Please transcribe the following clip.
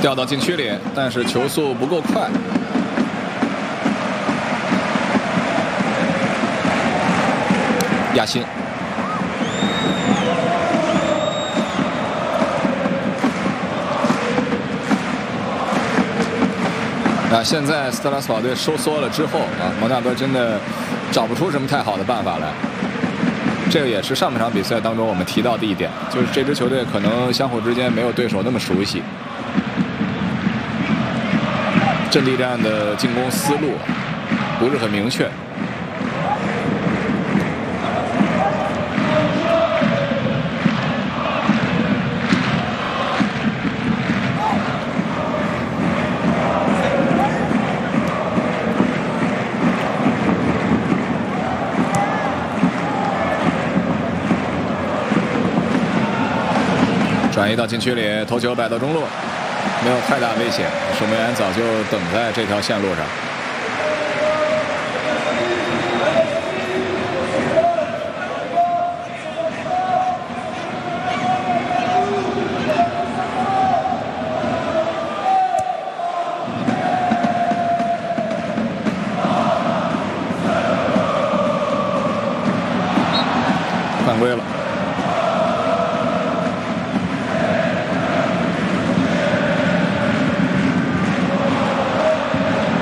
掉到禁区里，但是球速不够快。亚辛。现在斯特拉斯堡队收缩了之后蒙纳哥真的找不出什么太好的办法来。这个也是上半场比赛当中我们提到的一点，就是这支球队可能相互之间没有对手那么熟悉，阵地战的进攻思路不是很明确。转移到禁区里，头球摆到中路，没有太大危险，守门员早就等在这条线路上。犯规了。